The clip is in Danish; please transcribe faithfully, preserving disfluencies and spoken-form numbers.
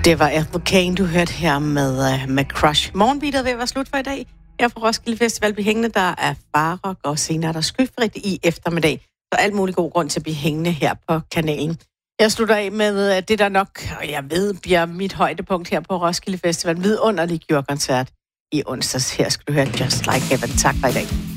Det var Ethel Cain, du hørte her med, uh, med Crush. Morgenbeatet er ved at være slut for i dag. Her fra Roskilde Festival bliver hængende, der er farrock, og senere er der skyfrit i eftermiddag. Så alt muligt god grund til at blive hængende her på kanalen. Jeg slutter af med uh, det, der nok, og jeg ved, bliver mit højdepunkt her på Roskilde Festival. Vidunderlig gjorde koncert i onsdags. Her skal du høre Just Like Heaven. Tak for i dag.